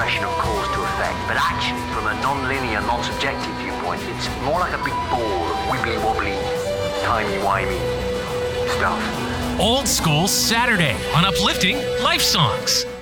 fashion of cause to effect, but actually, from a non-linear, non-subjective viewpoint, it's more like a big ball of wibbly-wobbly, timey-wimey stuff. Old School Saturday on Uplifting Life Songs.